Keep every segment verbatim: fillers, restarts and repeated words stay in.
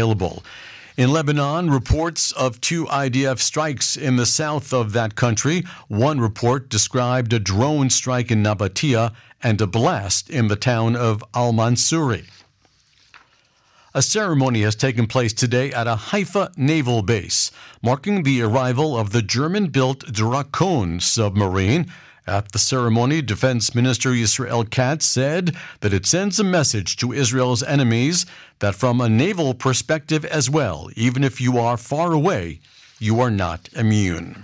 available. In Lebanon, reports of two I D F strikes in the south of that country. One report described a drone strike in Nabatea and a blast in the town of Al-Mansuri. A ceremony has taken place today at a Haifa naval base, marking the arrival of the German-built Drakon submarine. At the ceremony, Defense Minister Yisrael Katz said that it sends a message to Israel's enemies that from a naval perspective as well, even if you are far away, you are not immune.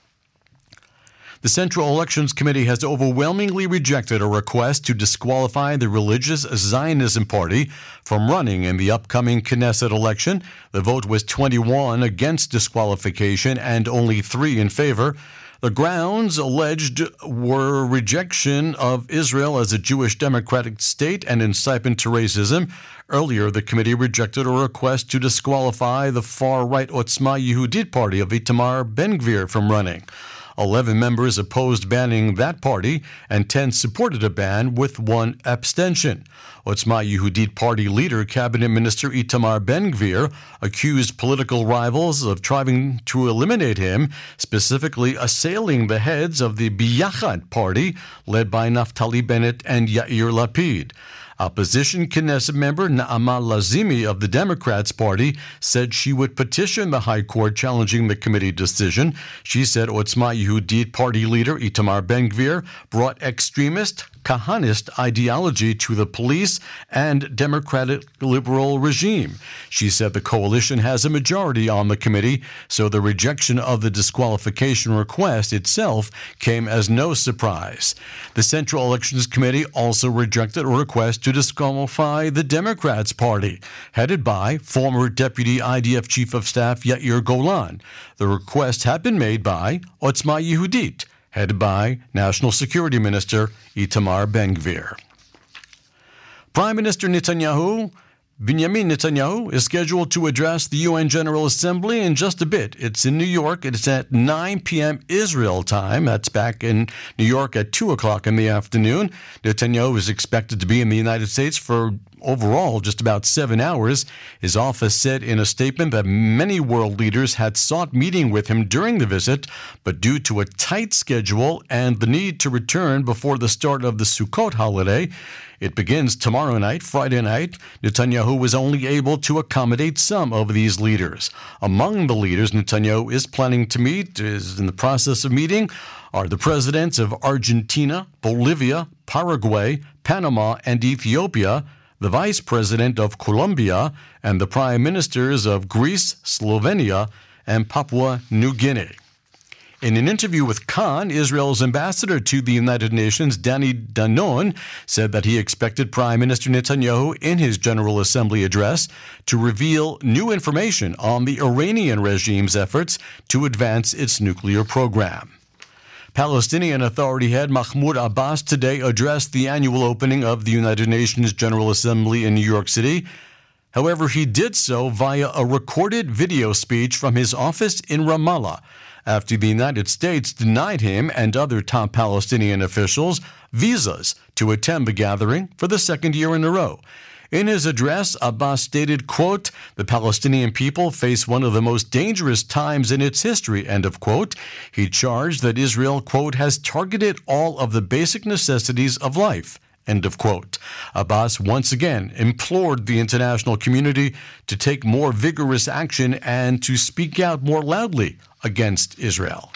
The Central Elections Committee has overwhelmingly rejected a request to disqualify the Religious Zionism Party from running in the upcoming Knesset election. The vote was twenty-one against disqualification and only three in favor. The grounds alleged were rejection of Israel as a Jewish democratic state and incitement to racism. Earlier, the committee rejected a request to disqualify the far-right Otzma Yehudit party of Itamar Ben-Gvir from running. Eleven members opposed banning that party, and ten supported a ban, with one abstention. Otzma Yehudit party leader, Cabinet Minister Itamar Ben-Gvir, accused political rivals of trying to eliminate him, specifically assailing the heads of the Biyachad party, led by Naftali Bennett and Yair Lapid. Opposition Knesset member Naama Lazimi of the Democrats Party said she would petition the High Court challenging the committee decision. She said Otzma Yehudit party leader Itamar Ben-Gvir brought extremist, Kahanist ideology to the police and democratic liberal regime. She said the coalition has a majority on the committee, so the rejection of the disqualification request itself came as no surprise. The Central Elections Committee also rejected a request to disqualify the Democrats Party, headed by former Deputy I D F Chief of Staff Yair Golan. The request had been made by Otzma Yehudit, headed by National Security Minister Itamar Ben-Gvir. Prime Minister Netanyahu, Benjamin Netanyahu, is scheduled to address the U N General Assembly in just a bit. It's in New York. It's at nine p.m. Israel time. That's back in New York at two o'clock in the afternoon. Netanyahu is expected to be in the United States for overall just about seven hours. His office said in a statement that many world leaders had sought meeting with him during the visit, but due to a tight schedule and the need to return before the start of the Sukkot holiday, it begins tomorrow night, Friday night, Netanyahu was only able to accommodate some of these leaders. Among the leaders Netanyahu is planning to meet, is in the process of meeting, are the presidents of Argentina, Bolivia, Paraguay, Panama, and Ethiopia, the vice president of Colombia, and the prime ministers of Greece, Slovenia, and Papua New Guinea. In an interview with Khan, Israel's ambassador to the United Nations, Danny Danon, said that he expected Prime Minister Netanyahu in his General Assembly address to reveal new information on the Iranian regime's efforts to advance its nuclear program. Palestinian Authority head Mahmoud Abbas today addressed the annual opening of the United Nations General Assembly in New York City. However, he did so via a recorded video speech from his office in Ramallah, after the United States denied him and other top Palestinian officials visas to attend the gathering for the second year in a row. In his address, Abbas stated, quote, "The Palestinian people face one of the most dangerous times in its history," end of quote. He charged that Israel, quote, "has targeted all of the basic necessities of life," end of quote. Abbas once again implored the international community to take more vigorous action and to speak out more loudly against Israel.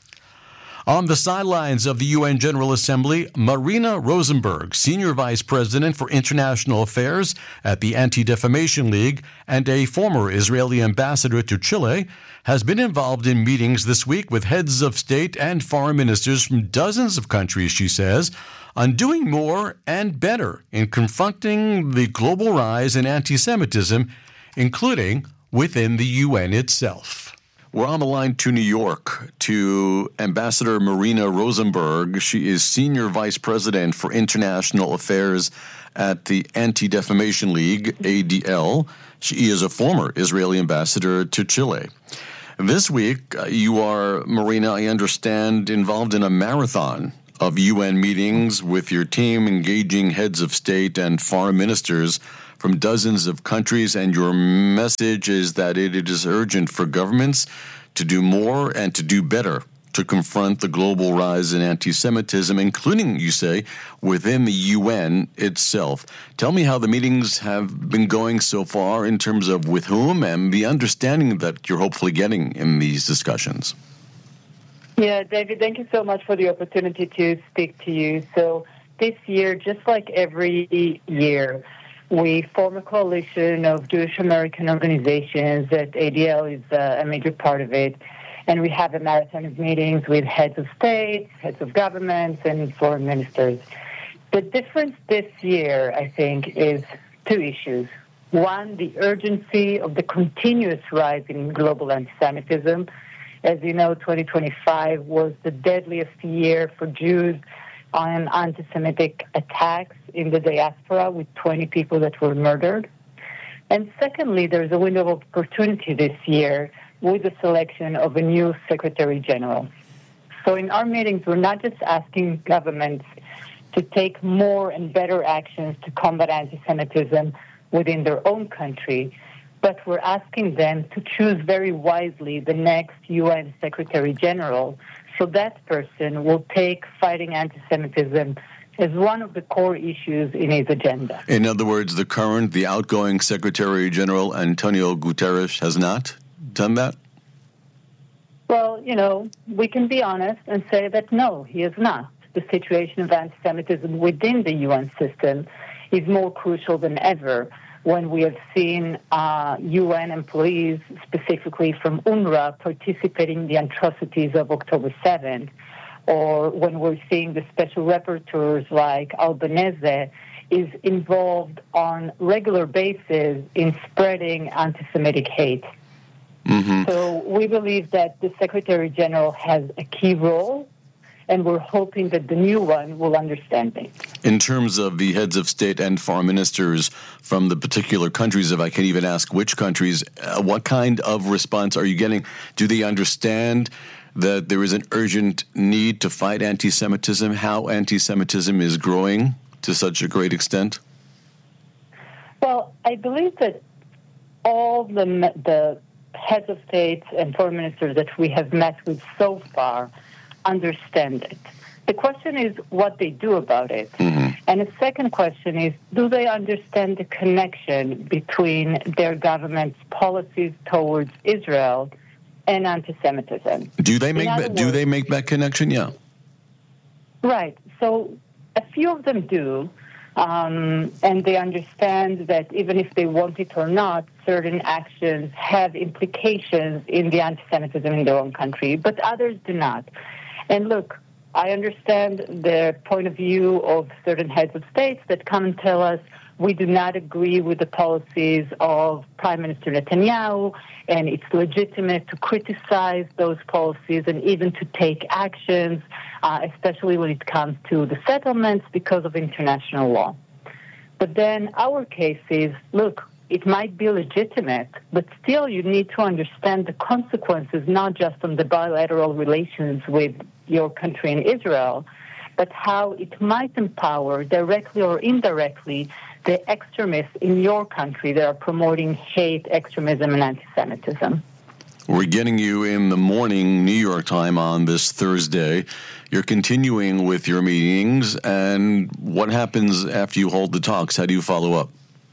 On the sidelines of the U N General Assembly, Marina Rosenberg, Senior Vice President for International Affairs at the Anti-Defamation League and a former Israeli ambassador to Chile, has been involved in meetings this week with heads of state and foreign ministers from dozens of countries, she says, on doing more and better in confronting the global rise in anti-Semitism, including within the U N itself. We're on the line to New York to Ambassador Marina Rosenberg. She is Senior Vice President for International Affairs at the Anti-Defamation League, A D L. She is a former Israeli ambassador to Chile. This week, uh, you are, Marina, I understand, involved in a marathon of U N meetings with your team, engaging heads of state and foreign ministers from dozens of countries, and your message is that it, it is urgent for governments to do more and to do better to confront the global rise in anti-Semitism, including, you say, within the U N itself. Tell me how the meetings have been going so far in terms of with whom and the understanding that you're hopefully getting in these discussions. Yeah, David, thank you so much for the opportunity to speak to you. So this year, just like every year, we form a coalition of Jewish American organizations that A D L is uh, a major part of it. And we have a marathon of meetings with heads of state, heads of governments, and foreign ministers. The difference this year, I think, is two issues. One, the urgency of the continuous rise in global anti-Semitism. As you know, twenty twenty-five was the deadliest year for Jews on anti-Semitic attacks in the diaspora, with twenty people that were murdered. And secondly, there's a window of opportunity this year with the selection of a new Secretary General. So in our meetings, we're not just asking governments to take more and better actions to combat anti-Semitism within their own country, but we're asking them to choose very wisely the next U N Secretary General, so that person will take fighting anti-Semitism as one of the core issues in his agenda. In other words, the current, the outgoing Secretary General, Antonio Guterres, has not done that? Well, you know, we can be honest and say that no, he is not. The situation of anti-Semitism within the U N system is more crucial than ever when we have seen uh, U N employees, specifically from UNRWA, participating in the atrocities of October seventh, or when we're seeing the special rapporteurs like Albanese is involved on regular basis in spreading anti-Semitic hate. Mm-hmm. So we believe that the Secretary General has a key role, and we're hoping that the new one will understand it. In terms of the heads of state and foreign ministers from the particular countries, if I can even ask which countries, uh, what kind of response are you getting? Do they understand that there is an urgent need to fight anti-Semitism, how anti-Semitism is growing to such a great extent? Well, I believe that all the the heads of states and foreign ministers that we have met with so far understand it. The question is what they do about it. Mm-hmm. And the second question is, do they understand the connection between their government's policies towards Israel and anti-Semitism? Do they make that, do they make that connection? Yeah. Right. So a few of them do. Um, and they understand that even if they want it or not, certain actions have implications in the anti-Semitism in their own country, but others do not. And look, I understand the point of view of certain heads of states that come and tell us we do not agree with the policies of Prime Minister Netanyahu, and it's legitimate to criticize those policies and even to take actions, uh, especially when it comes to the settlements because of international law. But then our case is, look, it might be legitimate, but still you need to understand the consequences, not just on the bilateral relations with your country and Israel, but how it might empower, directly or indirectly, the extremists in your country that are promoting hate, extremism, and anti-Semitism. We're getting you in the morning New York time on this Thursday. You're continuing with your meetings, and what happens after you hold the talks? How do you follow up?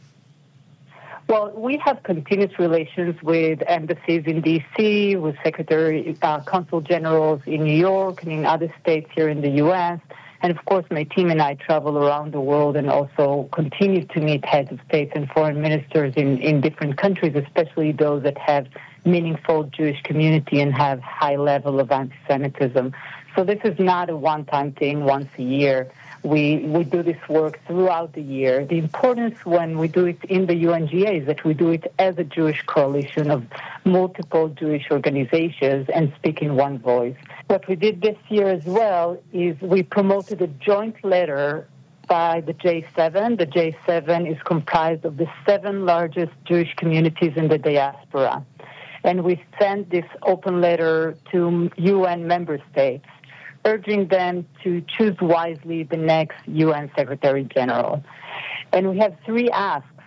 Well, we have continuous relations with embassies in D C, with Secretary, uh, Consul Generals in New York and in other states here in the U S, and of course my team and I travel around the world and also continue to meet heads of states and foreign ministers in, in different countries, especially those that have meaningful Jewish community and have high level of anti-Semitism. So this is not a one-time thing once a year. We we do this work throughout the year. The importance when we do it in the U N G A is that we do it as a Jewish coalition of multiple Jewish organizations and speak in one voice. What we did this year as well is we promoted a joint letter by the J seven. The J seven is comprised of the seven largest Jewish communities in the diaspora. And we sent this open letter to U N member states, urging them to choose wisely the next U N Secretary General. And we have three asks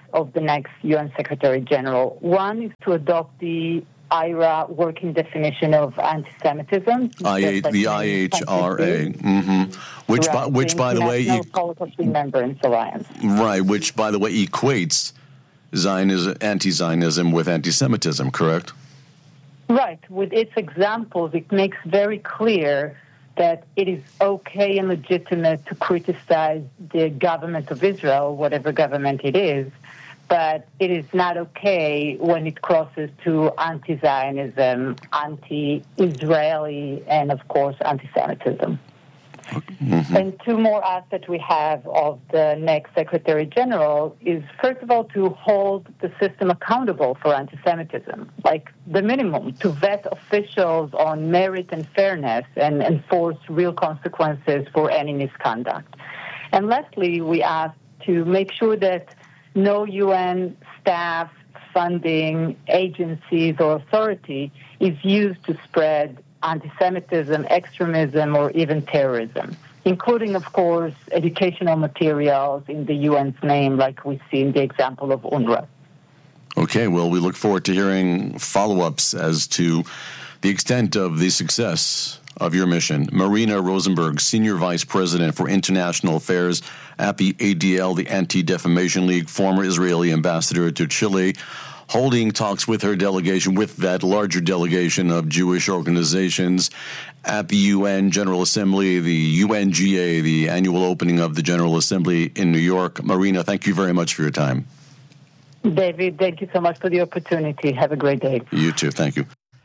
of the next U N Secretary General. One is to adopt the I R A working definition of anti-Semitism. I H, like the I H R A, mm-hmm. which, right, by, which the by the way, International Holocaust Remembrance Alliance. Right, which by the way equates Zionism, anti-Zionism with anti-Semitism, correct? Right. With its examples, it makes very clear that it is okay and legitimate to criticize the government of Israel, whatever government it is, but it is not okay when it crosses to anti-Zionism, anti-Israeli, and, of course, anti-Semitism. Mm-hmm. And two more aspects we have of the next Secretary General is, first of all, to hold the system accountable for anti-Semitism, like the minimum, to vet officials on merit and fairness and enforce real consequences for any misconduct. And lastly, we ask to make sure that no U N staff, funding, agencies, or authority is used to spread anti-Semitism, extremism, or even terrorism, including, of course, educational materials in the U N's name, like we see in the example of UNRWA. Okay, well, we look forward to hearing follow-ups as to the extent of the success of your mission. Marina Rosenberg, Senior Vice President for International Affairs at the A D L, the Anti-Defamation League, former Israeli ambassador to Chile, holding talks with her delegation, with that larger delegation of Jewish organizations at the U N General Assembly, the U N G A, the annual opening of the General Assembly in New York. Marina, thank you very much for your time. David, thank you so much for the opportunity. Have a great day. You too. Thank you.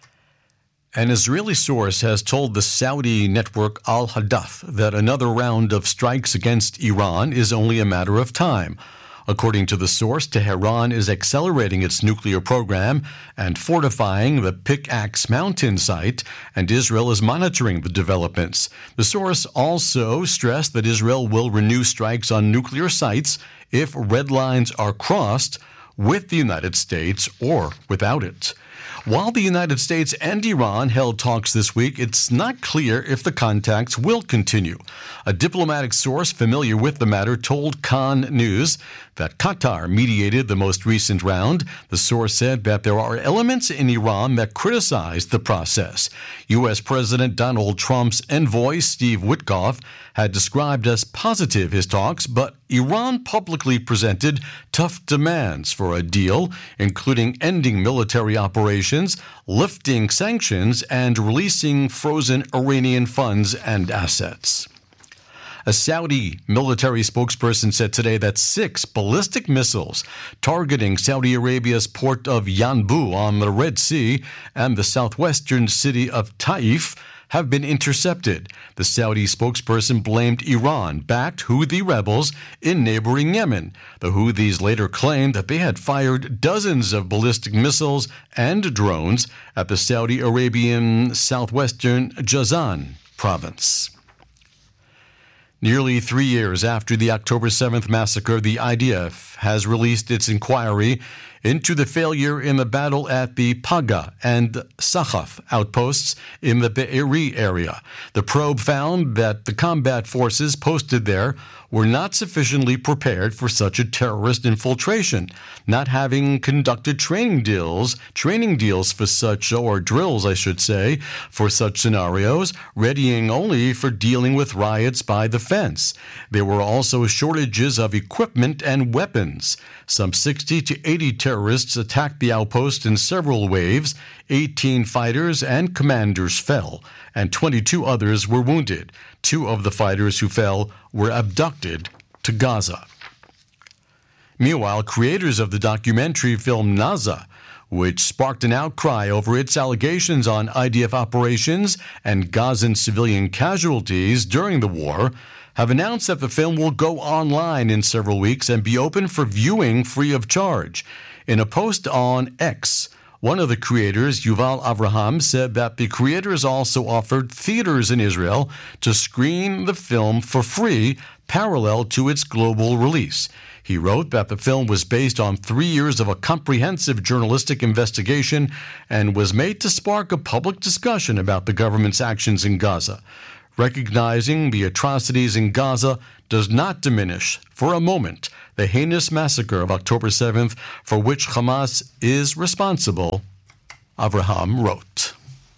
An Israeli source has told the Saudi network Al Hadath that another round of strikes against Iran is only a matter of time. According to the source, Tehran is accelerating its nuclear program and fortifying the Pickaxe Mountain site, and Israel is monitoring the developments. The source also stressed that Israel will renew strikes on nuclear sites if red lines are crossed, with the United States or without it. While the United States and Iran held talks this week, it's not clear if the contacts will continue. A diplomatic source familiar with the matter told Khan News that Qatar mediated the most recent round. The source said that there are elements in Iran that criticize the process. U S. President Donald Trump's envoy, Steve Witkoff, had described as positive his talks, but Iran publicly presented tough demands for a deal, including ending military operations, lifting sanctions, and releasing frozen Iranian funds and assets. A Saudi military spokesperson said today that six ballistic missiles targeting Saudi Arabia's port of Yanbu on the Red Sea and the southwestern city of Taif have been intercepted. The Saudi spokesperson blamed Iran-backed Houthi rebels in neighboring Yemen. The Houthis later claimed that they had fired dozens of ballistic missiles and drones at the Saudi Arabian southwestern Jazan province. Nearly three years after the October seventh massacre, the I D F has released its inquiry into the failure in the battle at the Paga and Sakhaf outposts in the Be'eri area. The probe found that the combat forces posted there were not sufficiently prepared for such a terrorist infiltration, not having conducted training deals, training deals for such, or drills, I should say, for such scenarios, readying only for dealing with riots by the fence. There were also shortages of equipment and weapons. Some sixty to eighty terrorists attacked the outpost in several waves. eighteen fighters and commanders fell, and twenty-two others were wounded. Two of the fighters who fell were abducted to Gaza. Meanwhile, creators of the documentary film Naza, which sparked an outcry over its allegations on I D F operations and Gazan civilian casualties during the war, have announced that the film will go online in several weeks and be open for viewing free of charge. In a post on X, one of the creators, Yuval Avraham, said that the creators also offered theaters in Israel to screen the film for free, parallel to its global release. He wrote that the film was based on three years of a comprehensive journalistic investigation and was made to spark a public discussion about the government's actions in Gaza. recognizing the atrocities in Gaza does not diminish for a moment the heinous massacre of October seventh for which Hamas is responsible, Avraham wrote.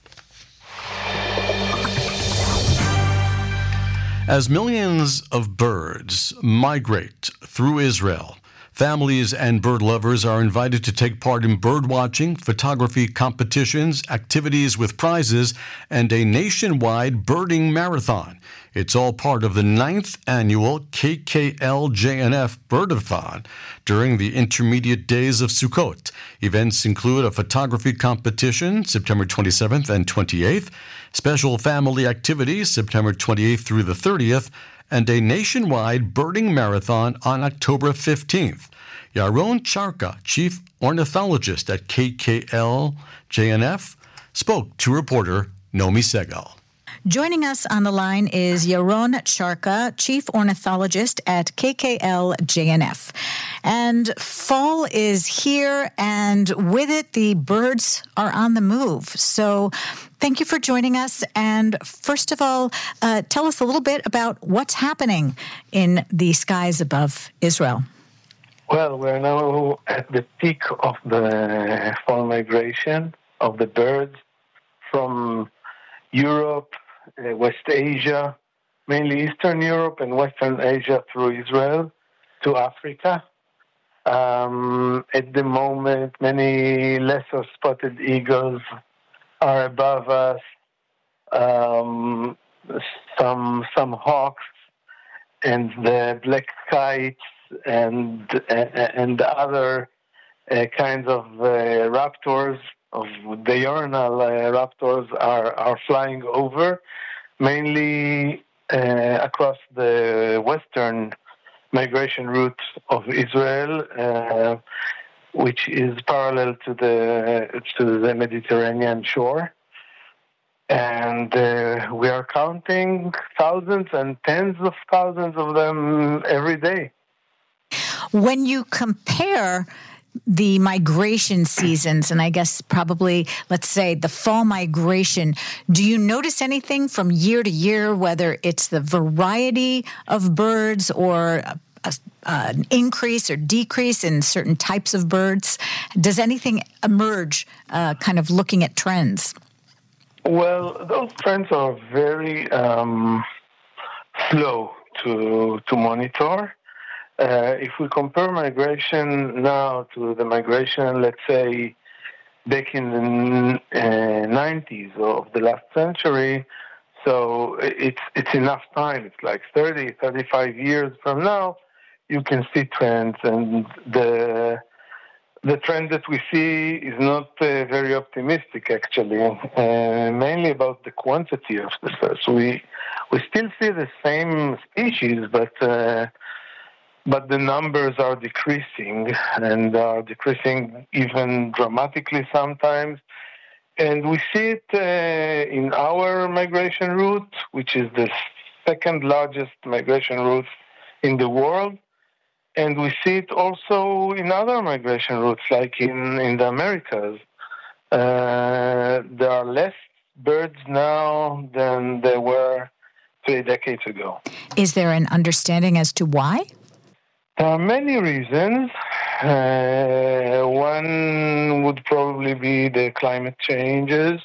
As millions of birds migrate through Israel, families and bird lovers are invited to take part in bird watching, photography competitions, activities with prizes, and a nationwide birding marathon. It's all part of the ninth annual K K L J N F Birdathon during the intermediate days of Sukkot. Events include a photography competition September twenty-seventh and twenty-eighth, special family activities September twenty-eighth through the thirtieth, and a nationwide birding marathon on October fifteenth. Yaron Charka, chief ornithologist at K K L J N F, spoke to reporter Nomi Segal. Joining us on the line is Yaron Charka, chief ornithologist at K K L J N F. And fall is here, and with it, the birds are on the move. So thank you for joining us. And first of all, uh, tell us a little bit about what's happening in the skies above Israel. Well, we're now at the peak of the fall migration of the birds from Europe, uh, West Asia, mainly Eastern Europe and Western Asia through Israel to Africa. Um, at the moment, many lesser spotted eagles are above us, um, some some hawks, and the black kites and uh, and other uh, kinds of uh, raptors, of diurnal uh, raptors, are, are flying over, mainly uh, across the western migration route of Israel, uh, which is parallel to the to the Mediterranean shore. And uh, we are counting thousands and tens of thousands of them every day. When you compare the migration seasons, and I guess probably, let's say, the fall migration, do you notice anything from year to year, whether it's the variety of birds or a, a, an increase or decrease in certain types of birds? Does anything emerge uh, kind of looking at trends? Well, those trends are very um, slow to to monitor. Uh, if we compare migration now to the migration, let's say, back in the uh, nineties of the last century, so it's it's enough time. It's like thirty, thirty-five years from now, you can see trends, and the the trend that we see is not uh, very optimistic, actually, uh, mainly about the quantity of the birds. We we still see the same species, but uh, but the numbers are decreasing, and are decreasing even dramatically sometimes. And we see it uh, in our migration route, which is the second largest migration route in the world. And we see it also in other migration routes, like in, in the Americas. Uh, there are less birds now than there were three decades ago. Is there an understanding as to why? There are many reasons. Uh, one would probably be the climate changes.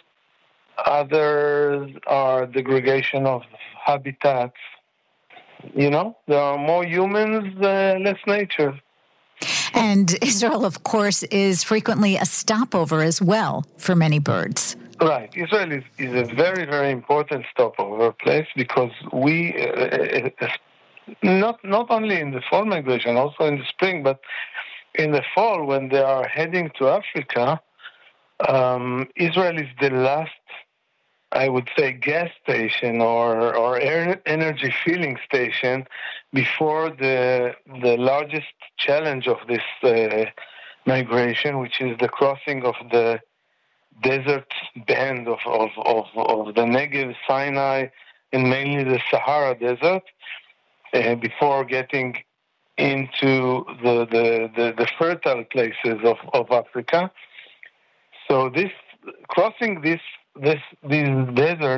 Others are degradation of habitats. You know, there are more humans, uh, less nature. And Israel, of course, is frequently a stopover as well for many birds. Right. Israel is, is a very, very important stopover place because we, uh, uh, not not only in the fall migration, also in the spring, but in the fall when they are heading to Africa, um, Israel is the last, I would say, gas station or or air energy filling station before the the largest challenge of this uh, migration, which is the crossing of the desert band of, of, of, of the Negev, Sinai, and mainly the Sahara Desert, uh, before getting into the, the, the, the fertile places of, of Africa. So this crossing this this these deserts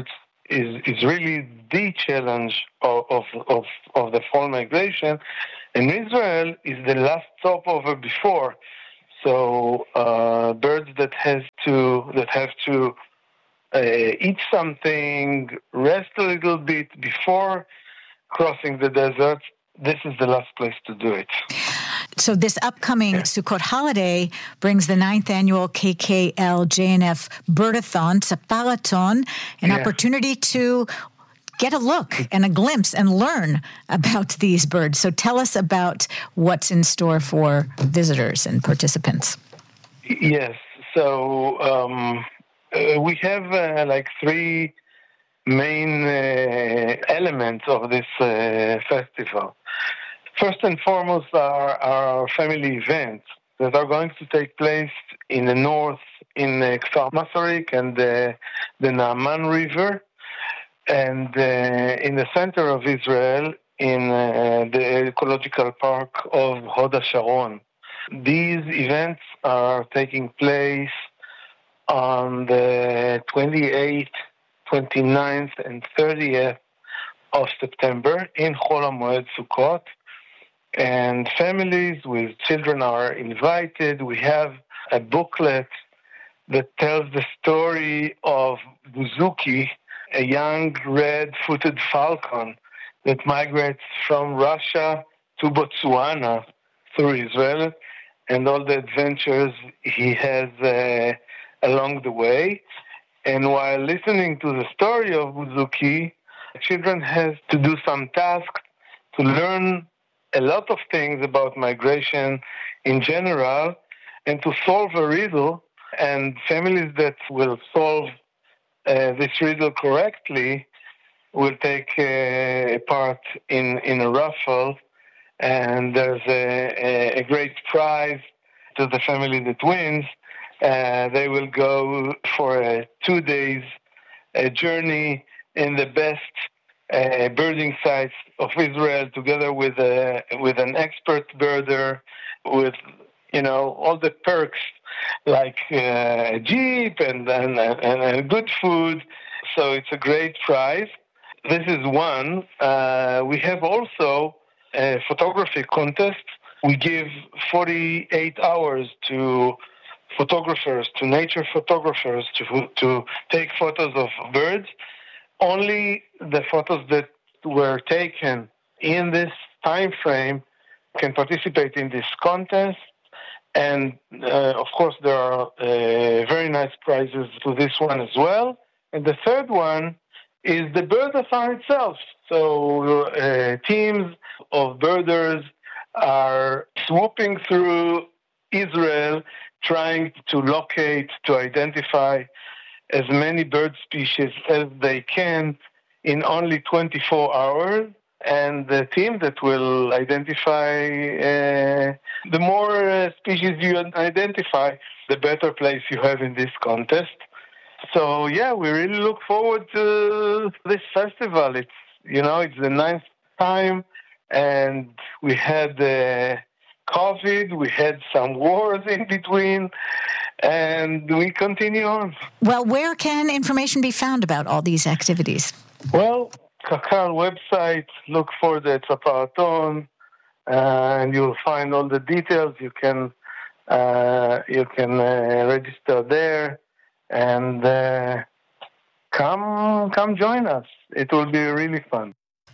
is, is really the challenge of, of, of, of the fall migration. And Israel is the last stopover before. So uh, birds that has to that have to uh, eat something, rest a little bit before crossing the desert, this is the last place to do it. So this upcoming Sukkot holiday brings the ninth annual K K L J N F Birdathon, Tzaparathon, an yeah. opportunity to get a look and a glimpse and learn about these birds. So tell us about what's in store for visitors and participants. Yes. So um, uh, we have uh, like three main uh, elements of this uh, festival. First and foremost are our family events that are going to take place in the north, in uh, Kfar Masaryk and uh, the Naaman River, and uh, in the center of Israel, in uh, the ecological park of Hod HaSharon. These events are taking place on the twenty-eighth, twenty-ninth, and thirtieth of September in Chol HaMoed Sukkot. And families with children are invited. We have a booklet that tells the story of Buzuki, a young red-footed falcon that migrates from Russia to Botswana through Israel, and all the adventures he has uh, along the way. And while listening to the story of Buzuki, children have to do some tasks to learn a lot of things about migration in general and to solve a riddle. And families that will solve uh, this riddle correctly will take uh, part in, in a raffle. And there's a, a great prize to the family that wins. Uh, they will go for a two days a journey in the best uh, birding sites of Israel, together with a with an expert birder, with you know all the perks like uh, a jeep and and, and and good food. So it's a great prize. This is one. Uh, we have also a photography contest. We give forty-eight hours to photographers, to nature photographers, to to take photos of birds. Only the photos that were taken in this time frame can participate in this contest. And uh, of course, there are uh, very nice prizes to this one as well. And the third one is the birdathon itself. So uh, teams of birders are swooping through Israel, trying to locate, to identify as many bird species as they can in only twenty-four hours. And the team that will identify, uh, the more uh, species you identify, the better place you have in this contest. So, yeah, we really look forward to this festival. It's, you know, it's the ninth time, and we had uh, COVID, we had some wars in between, and we continue on. Well, where can information be found about all these activities? Well, Kakal website, look for the Tzaparathon, uh, and you'll find all the details. You can uh, you can uh, register there, and uh, come come join us. It will be really fun.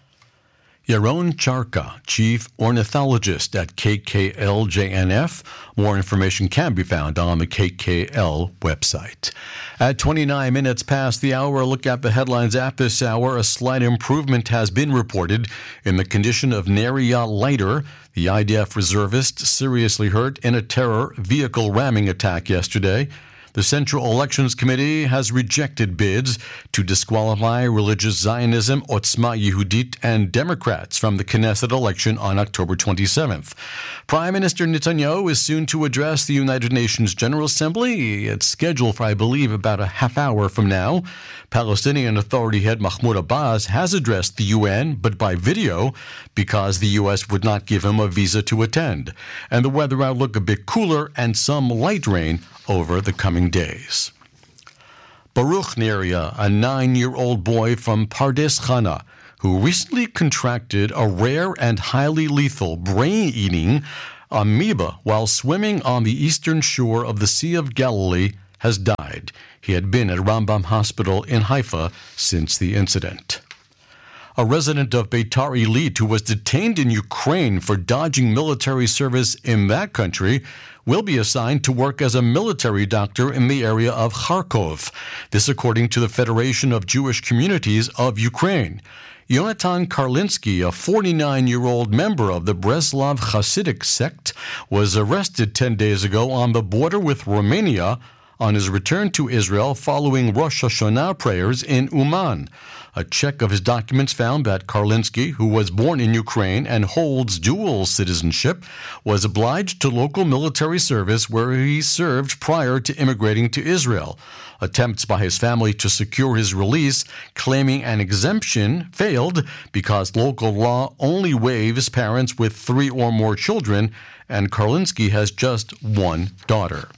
Yaron Charka, Chief Ornithologist at K K L J N F. More information can be found on the K K L website. At twenty-nine minutes past the hour, a look at the headlines at this hour. A slight improvement has been reported in the condition of Neria Leiter, the I D F reservist seriously hurt in a terror vehicle ramming attack yesterday. The Central Elections Committee has rejected bids to disqualify religious Zionism, Otzma Yehudit, and Democrats from the Knesset election on October twenty-seveneth. Prime Minister Netanyahu is soon to address the United Nations General Assembly. It's scheduled for, I believe, about a half hour from now. Palestinian Authority head Mahmoud Abbas has addressed the U N, but by video, because the U S would not give him a visa to attend. And the weather outlook a bit cooler and some light rain over the coming days. Baruch Neria, a nine-year-old boy from Pardes Chana, who recently contracted a rare and highly lethal brain-eating amoeba while swimming on the eastern shore of the Sea of Galilee, has died. He had been at Rambam Hospital in Haifa since the incident. A resident of Beitar Illit who was detained in Ukraine for dodging military service in that country will be assigned to work as a military doctor in the area of Kharkov. This according to the Federation of Jewish Communities of Ukraine. Yonatan Karlinsky, a forty-nine-year-old member of the Breslov Hasidic sect, was arrested ten days ago on the border with Romania on his return to Israel following Rosh Hashanah prayers in Uman. A check of his documents found that Karlinsky, who was born in Ukraine and holds dual citizenship, was obliged to local military service where he served prior to immigrating to Israel. Attempts by his family to secure his release, claiming an exemption, failed because local law only waives parents with three or more children, and Karlinsky has just one daughter.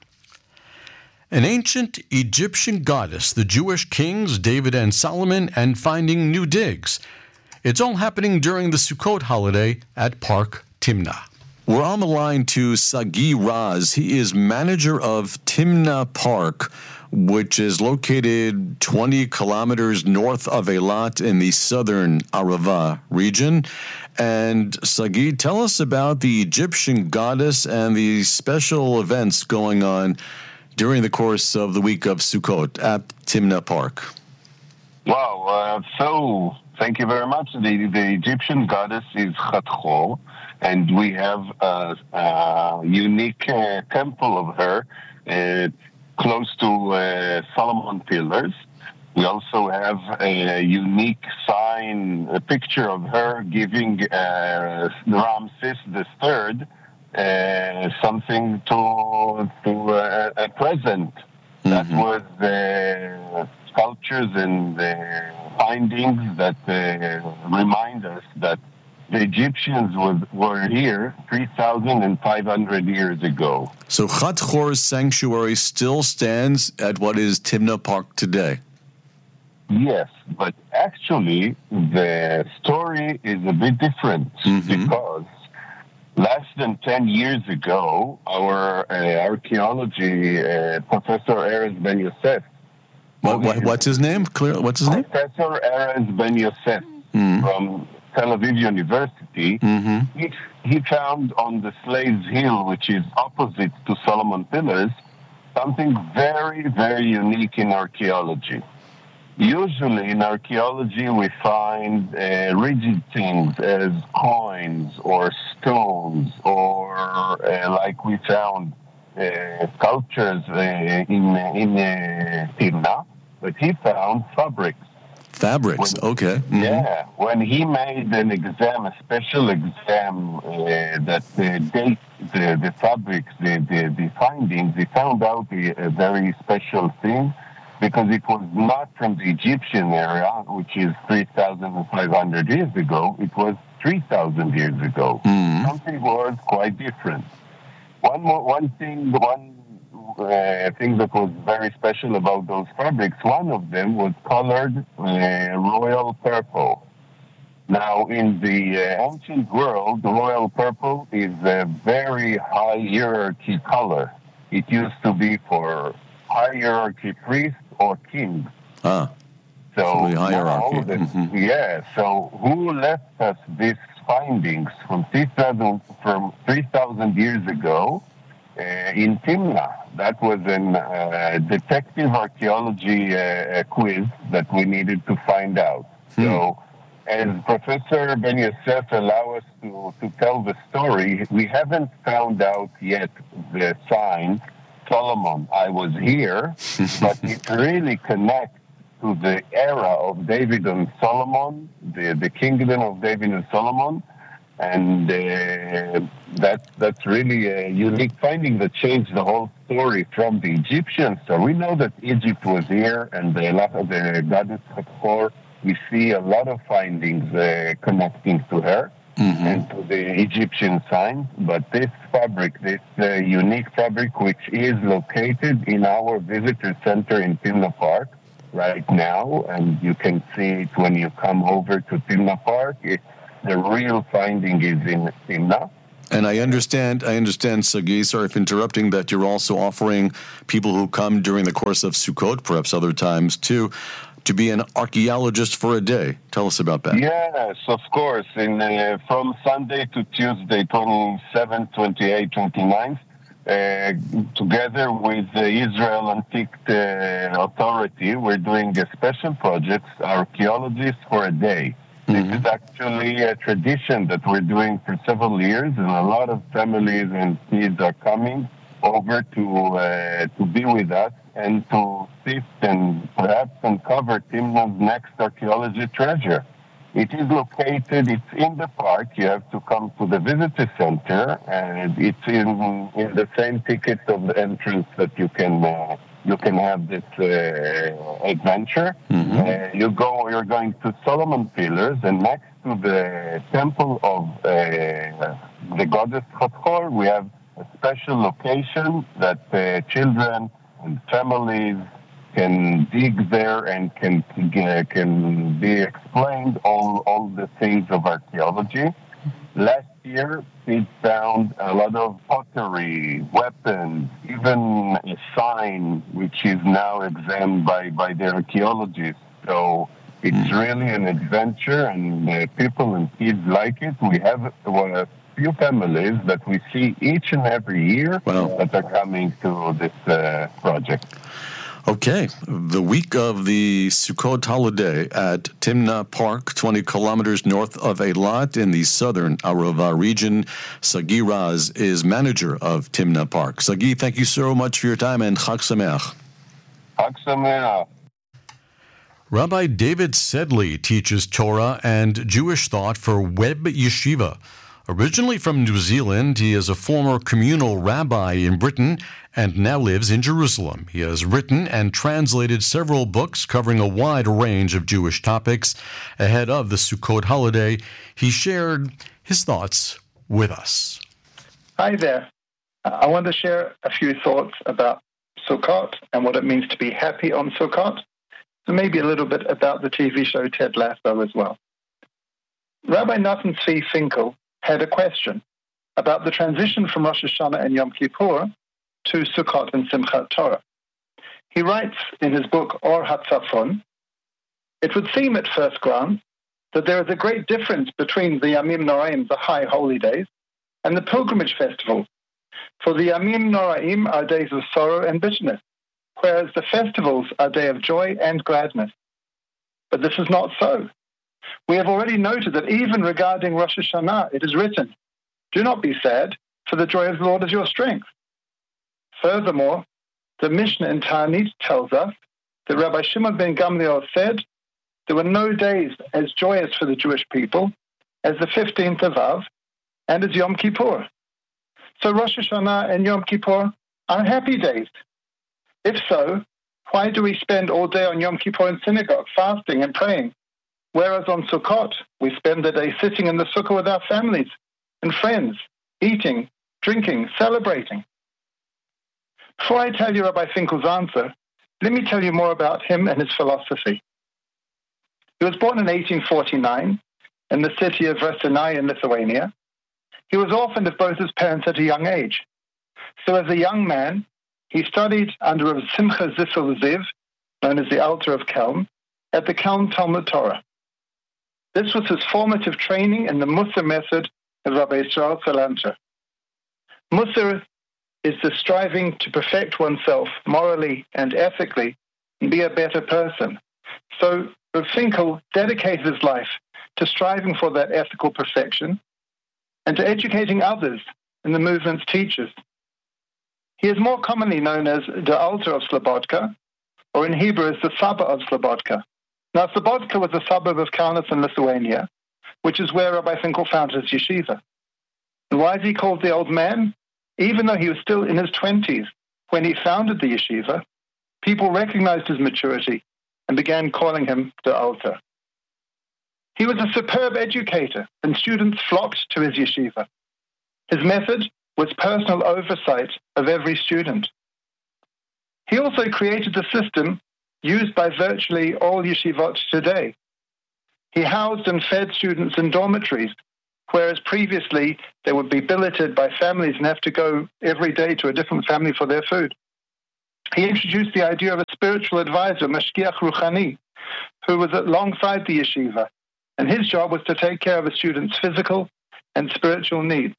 An ancient Egyptian goddess, the Jewish kings David and Solomon, and finding new digs. It's all happening during the Sukkot holiday at Park Timna. We're on the line to Sagi Raz. He is manager of Timna Park, which is located twenty kilometers north of Eilat in the southern Arava region. And Sagi, tell us about the Egyptian goddess and the special events going on during the course of the week of Sukkot at Timna Park. Wow, uh, so thank you very much. The, the Egyptian goddess is Hathor, and we have a, a unique uh, temple of her uh, close to uh, Solomon Pillars. We also have a unique sign, a picture of her giving uh, Ramses the Third Uh, something to to uh, a present. Mm-hmm. That was uh, sculptures and uh, findings that uh, remind us that the Egyptians was, were here three thousand five hundred years ago. So Hathor's sanctuary still stands at what is Timna Park today? Yes, but actually the story is a bit different mm-hmm. because less than ten years ago, our uh, archaeology uh, professor Erez Ben Yosef. What, what, what's his name? Clear. What's his name? Professor Erez Ben Yosef mm. from Tel Aviv University. Mm-hmm. He, he found on the Slaves Hill, which is opposite to Solomon Pillars, something very, very unique in archaeology. Usually in archaeology we find uh, rigid things as coins or stones or uh, like we found uh, sculptures uh, in, in uh, Timna, but he found fabrics. Fabrics, when, okay. Mm-hmm. Yeah, when he made an exam, a special exam uh, that uh, dates the, the fabrics, the, the, the findings, he found out a, a very special thing, because it was not from the Egyptian era, which is three thousand five hundred years ago. It was three thousand years ago. Mm-hmm. Something was quite different. One more, one thing, one uh, thing that was very special about those fabrics, one of them was colored uh, royal purple. Now, in the uh, ancient world, the royal purple is a very high hierarchy color. It used to be for high hierarchy priests or kings. Ah, so hierarchy. The, mm-hmm. Yeah. So who left us these findings from three thousand from three thousand years ago uh, in Timna? That was a uh, detective archaeology uh, quiz that we needed to find out. Hmm. So, as Professor Ben Yosef allow us to to tell the story, we haven't found out yet the sign Solomon, I was here, but it really connects to the era of David and Solomon, the, the kingdom of David and Solomon, and uh, that, that's really a unique finding that changed the whole story from the Egyptians. So we know that Egypt was here, and the, the goddess Hathor, we see a lot of findings uh, connecting to her. mm-hmm. and to the Egyptian signs. But this fabric, this uh, unique fabric, which is located in our visitor center in Timna Park right now, and you can see it when you come over to Timna Park. It, the real finding is in Timna. And I understand, I understand, Sagi, sorry for interrupting, that you're also offering people who come during the course of Sukkot, perhaps other times too, to be an archaeologist for a day. Tell us about that. Yes, of course. In uh, from Sunday to Tuesday, twenty-seventh, twenty-eighth, twenty-ninth, uh, together with the Israel Antique uh, Authority, we're doing a special project, Archaeologists for a Day. Mm-hmm. This is actually a tradition that we're doing for several years, and a lot of families and kids are coming over to uh, to be with us and to sift and perhaps uncover Timna's next archaeology treasure. It is located, it's in the park. You have to come to the visitor center, and it's in in the same ticket of the entrance that you can uh, you can have this uh, adventure. Mm-hmm. Uh, you go, you're going to Solomon Pillars, and next to the temple of uh, the goddess Hathor, we have a special location that uh, children and families can dig there and can uh, can be explained all all the things of archaeology. Last year, we found a lot of pottery, weapons, even a sign which is now examined by, by the archaeologists. So it's really an adventure, and uh, people and kids like it. We have well, a few families that we see each and every year wow. that are coming to this uh, project. Okay, the week of the Sukkot holiday at Timna Park, twenty kilometers north of Eilat in the southern Arava region. Sagi Raz is manager of Timna Park. Sagi, thank you so much for your time, and Chag Sameach. Chag Sameach. Rabbi David Sedley teaches Torah and Jewish thought for Web Yeshiva. Originally from New Zealand, he is a former communal rabbi in Britain and now lives in Jerusalem. He has written and translated several books covering a wide range of Jewish topics. Ahead of the Sukkot holiday, he shared his thoughts with us. Hi there. I want to share a few thoughts about Sukkot and what it means to be happy on Sukkot, and maybe a little bit about the T V show Ted Lasso as well. Rabbi Nathan Tzvi Finkel had a question about the transition from Rosh Hashanah and Yom Kippur to Sukkot and Simchat Torah. He writes in his book Or HaTzafon, it would seem at first glance that there is a great difference between the Yamim Noraim, the high holy days, and the pilgrimage festivals. For the Yamim Noraim are days of sorrow and bitterness, whereas the festivals are days of joy and gladness. But this is not so. We have already noted that even regarding Rosh Hashanah, it is written, do not be sad, for the joy of the Lord is your strength. Furthermore, the Mishnah in Ta'anit tells us that Rabbi Shimon ben Gamliel said there were no days as joyous for the Jewish people as the fifteenth of Av and as Yom Kippur. So Rosh Hashanah and Yom Kippur are happy days. If so, why do we spend all day on Yom Kippur in synagogue, fasting and praying? Whereas on Sukkot, we spend the day sitting in the sukkah with our families and friends, eating, drinking, celebrating. Before I tell you Rabbi Finkel's answer, let me tell you more about him and his philosophy. He was born in eighteen forty-nine in the city of Raseiniai in Lithuania. He was orphaned of both his parents at a young age. So as a young man, he studied under Rav Simcha Zissel Ziv, known as the Alter of Kelm, at the Kelm Talmud Torah. This was his formative training in the Musar method of Rabbi Yisrael Salanter. Musar is the striving to perfect oneself morally and ethically and be a better person. So Rav Finkel dedicated his life to striving for that ethical perfection and to educating others in the movement's teachers. He is more commonly known as the Alter of Slobodka, or in Hebrew as the Saba of Slobodka. Now, Slobodka was a suburb of Kaunas in Lithuania, which is where Rabbi Finkel founded his yeshiva. And why is he called the old man? Even though he was still in his twenties when he founded the yeshiva, people recognized his maturity and began calling him the Alter. He was a superb educator, and students flocked to his yeshiva. His method was personal oversight of every student. He also created the system used by virtually all yeshivot today. He housed and fed students in dormitories, whereas previously they would be billeted by families and have to go every day to a different family for their food. He introduced the idea of a spiritual advisor, Mashgiach Ruchani, who was alongside the yeshiva, and his job was to take care of a student's physical and spiritual needs.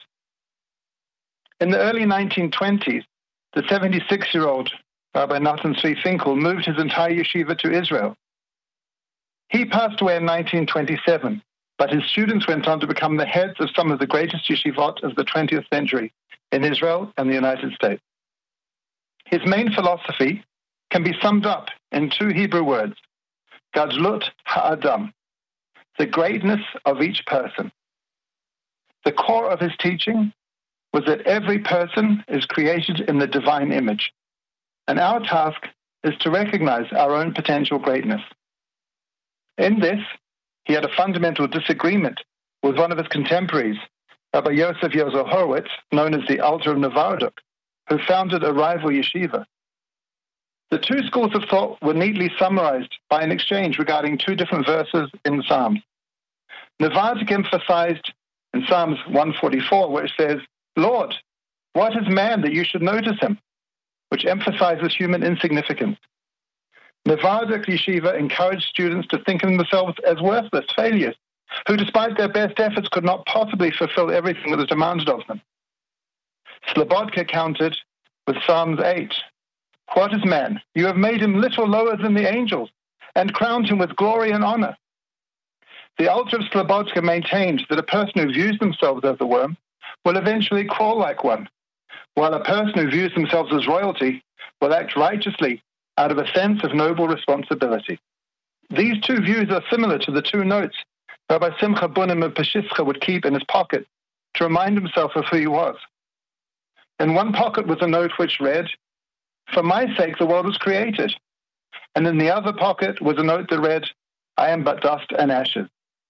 In the early nineteen twenties, the seventy-six-year-old Rabbi Natan Tzvi Finkel moved his entire yeshiva to Israel. He passed away in nineteen twenty-seven, but his students went on to become the heads of some of the greatest yeshivot of the twentieth century in Israel and the United States. His main philosophy can be summed up in two Hebrew words, Gadlut Ha'adam, the greatness of each person. The core of his teaching was that every person is created in the divine image, and our task is to recognize our own potential greatness. In this, he had a fundamental disagreement with one of his contemporaries, Rabbi Yosef Yozel Horowitz, known as the Alter of Novardok, who founded a rival yeshiva. The two schools of thought were neatly summarized by an exchange regarding two different verses in Psalms. Novardok emphasized in Psalms one forty-four, where it says, "Lord, what is man that you should notice him?" which emphasizes human insignificance. Novardok Yeshiva encouraged students to think of themselves as worthless failures, who despite their best efforts could not possibly fulfill everything that was demanded of them. Slobodka countered with Psalms eight, "What is man? You have made him little lower than the angels, and crowned him with glory and honor." The Alter of Slobodka maintained that a person who views themselves as a worm will eventually crawl like one, while a person who views themselves as royalty will act righteously out of a sense of noble responsibility. These two views are similar to the two notes Rabbi Simcha Bunim of Peshischa would keep in his pocket to remind himself of who he was. In one pocket was a note which read, "For my sake the world was created." And in the other pocket was a note that read, "I am but dust and ashes."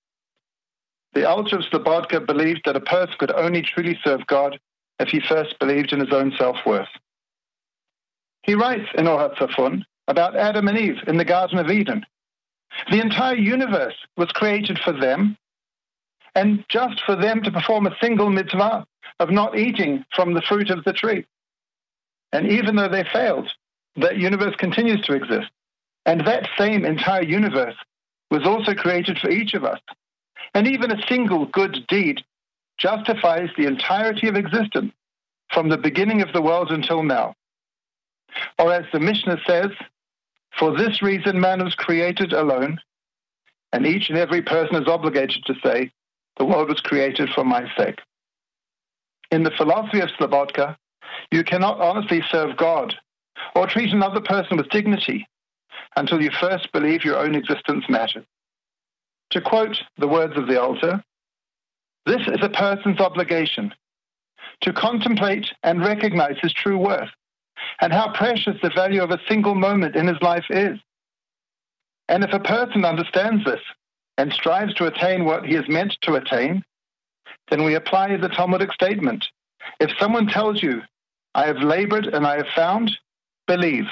The Alter of Slobodka believed that a person could only truly serve God if he first believed in his own self-worth. He writes in Or HaTzafon about Adam and Eve in the Garden of Eden. The entire universe was created for them, and just for them to perform a single mitzvah of not eating from the fruit of the tree. And even though they failed, that universe continues to exist. And that same entire universe was also created for each of us. And even a single good deed justifies the entirety of existence from the beginning of the world until now. Or as the Mishnah says, "For this reason man was created alone," and each and every person is obligated to say, "The world was created for my sake." In the philosophy of Slobodka, you cannot honestly serve God or treat another person with dignity until you first believe your own existence matters. To quote the words of the Alter, "This is a person's obligation, to contemplate and recognize his true worth, and how precious the value of a single moment in his life is. And if a person understands this and strives to attain what he is meant to attain, then we apply the Talmudic statement. If someone tells you, 'I have labored and I have found,' believe."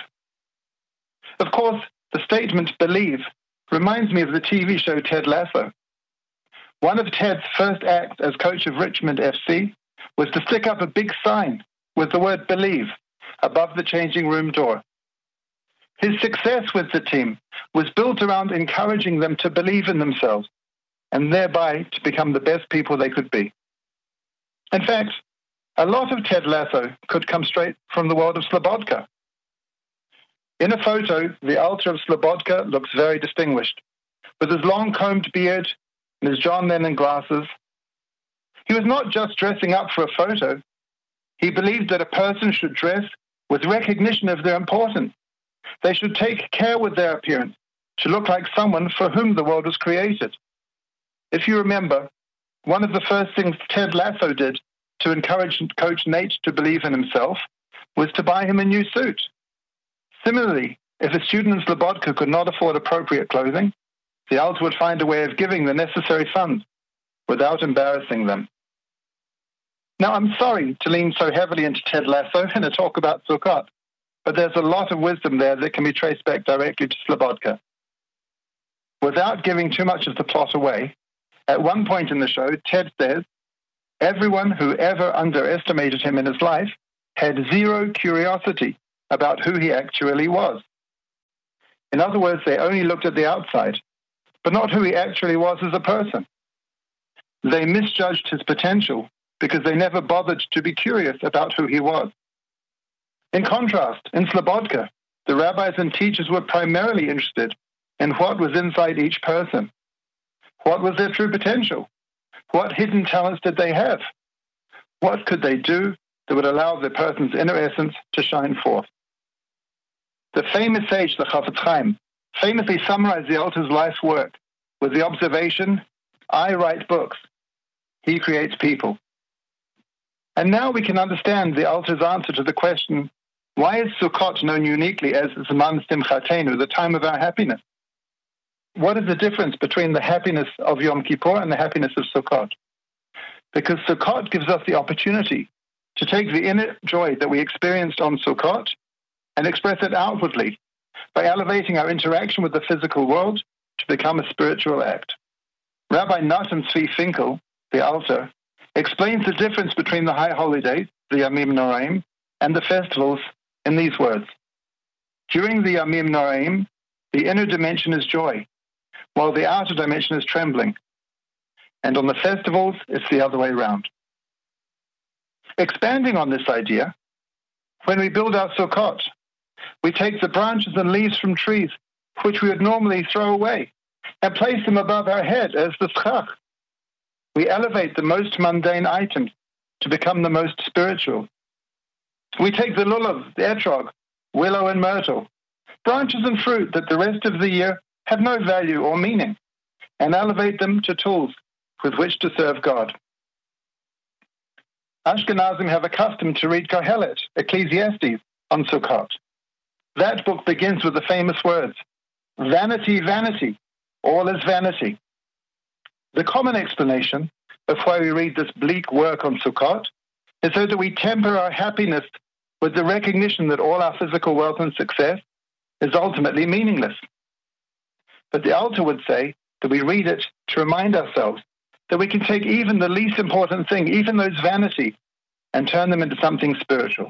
Of course, the statement "believe" reminds me of the T V show Ted Lasso. One of Ted's first acts as coach of Richmond F C was to stick up a big sign with the word "believe" above the changing room door. His success with the team was built around encouraging them to believe in themselves and thereby to become the best people they could be. In fact, a lot of Ted Lasso could come straight from the world of Slobodka. In a photo, the Alter of Slobodka looks very distinguished, with his long combed beard and his John Lennon glasses. He was not just dressing up for a photo. He believed that a person should dress with recognition of their importance. They should take care with their appearance to look like someone for whom the world was created. If you remember, one of the first things Ted Lasso did to encourage Coach Nate to believe in himself was to buy him a new suit. Similarly, if a student in Slobodka could not afford appropriate clothing, the altar would find a way of giving the necessary funds without embarrassing them. Now, I'm sorry to lean so heavily into Ted Lasso and to talk about Sukkot, but there's a lot of wisdom there that can be traced back directly to Slobodka. Without giving too much of the plot away, at one point in the show, Ted says, everyone who ever underestimated him in his life had zero curiosity about who he actually was. In other words, they only looked at the outside, but not who he actually was as a person. They misjudged his potential because they never bothered to be curious about who he was. In contrast, in Slobodka, the rabbis and teachers were primarily interested in what was inside each person. What was their true potential? What hidden talents did they have? What could they do that would allow the person's inner essence to shine forth? The famous sage, the Chafetz Chaim, famously summarized the altar's life's work with the observation, I write books, he creates people. And now we can understand the altar's answer to the question, why is Sukkot known uniquely as Zman Simchatenu, the time of our happiness? What is the difference between the happiness of Yom Kippur and the happiness of Sukkot? Because Sukkot gives us the opportunity to take the inner joy that we experienced on Sukkot and express it outwardly by elevating our interaction with the physical world to become a spiritual act. Rabbi Natan Tzvi Finkel, the altar, explains the difference between the high holidays, the Yamim Noraim, and the festivals in these words. During the Yamim Noraim, the inner dimension is joy, while the outer dimension is trembling. And on the festivals, it's the other way around. Expanding on this idea, when we build our Sukkot, we take the branches and leaves from trees, which we would normally throw away, and place them above our head as the schach. We elevate the most mundane items to become the most spiritual. We take the lulav, the etrog, willow and myrtle, branches and fruit that the rest of the year have no value or meaning, and elevate them to tools with which to serve God. Ashkenazim have a custom to read Kohelet, Ecclesiastes, on Sukkot. That book begins with the famous words, vanity, vanity, all is vanity. The common explanation of why we read this bleak work on Sukkot is so that we temper our happiness with the recognition that all our physical wealth and success is ultimately meaningless. But the altar would say that we read it to remind ourselves that we can take even the least important thing, even those vanities, and turn them into something spiritual.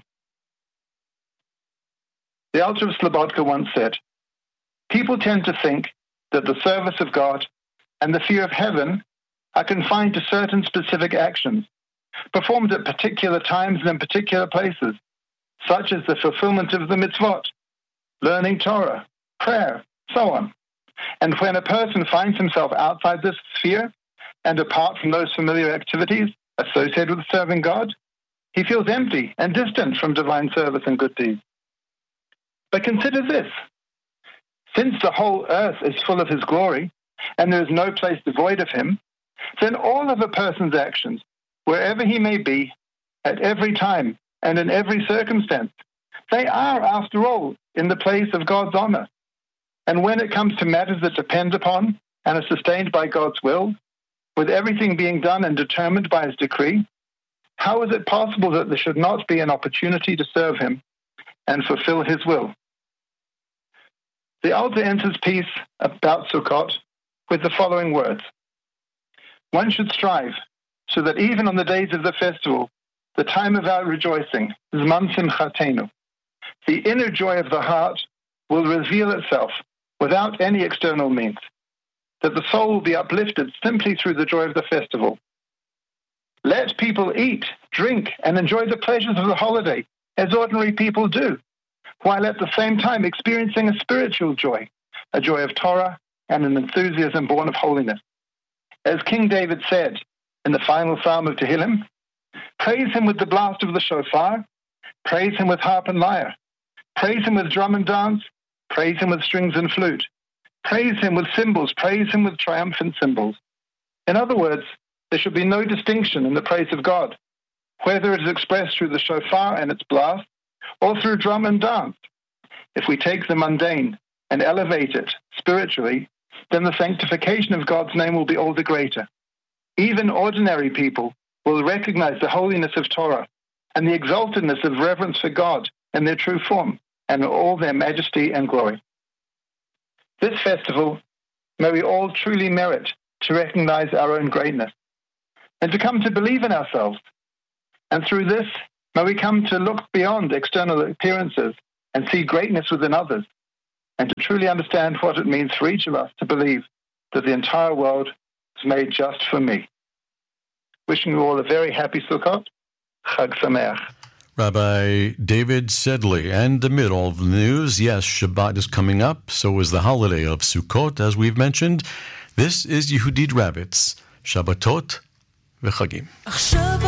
The altar of Slobodka once said, people tend to think that the service of God and the fear of heaven are confined to certain specific actions, performed at particular times and in particular places, such as the fulfillment of the mitzvot, learning Torah, prayer, so on. And when a person finds himself outside this sphere and apart from those familiar activities associated with serving God, he feels empty and distant from divine service and good deeds. But consider this. Since the whole earth is full of his glory, and there is no place devoid of him, then all of a person's actions, wherever he may be, at every time and in every circumstance, they are, after all, in the place of God's honor. And when it comes to matters that depend upon and are sustained by God's will, with everything being done and determined by his decree, how is it possible that there should not be an opportunity to serve him and fulfill his will? The altar ends his piece about Sukkot with the following words. One should strive so that even on the days of the festival, the time of our rejoicing, Zman Simchatenu, the inner joy of the heart will reveal itself without any external means, that the soul will be uplifted simply through the joy of the festival. Let people eat, drink, and enjoy the pleasures of the holiday as ordinary people do, while at the same time experiencing a spiritual joy, a joy of Torah and an enthusiasm born of holiness. As King David said in the final psalm of Tehillim, praise him with the blast of the shofar, praise him with harp and lyre, praise him with drum and dance, praise him with strings and flute, praise him with cymbals, praise him with triumphant cymbals. In other words, there should be no distinction in the praise of God, whether it is expressed through the shofar and its blast, or through drum and dance. If we take the mundane and elevate it spiritually, then the sanctification of God's name will be all the greater. Even ordinary people will recognize the holiness of Torah and the exaltedness of reverence for God in their true form and all their majesty and glory. This festival, may we all truly merit to recognize our own greatness and to come to believe in ourselves. And through this, may we come to look beyond external appearances and see greatness within others, and to truly understand what it means for each of us to believe that the entire world is made just for me. Wishing you all a very happy Sukkot. Chag Sameach. Rabbi David Sedley, and amid all of the news, yes, Shabbat is coming up, so is the holiday of Sukkot, as we've mentioned. This is Yehudit Ravitz, Shabbatot v'Chagim.